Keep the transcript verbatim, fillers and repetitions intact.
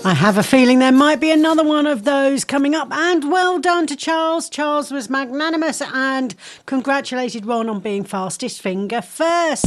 I have a feeling there might be another one of those coming up. And well done to Charles. Charles was magnanimous and congratulated Ron on being fastest finger first.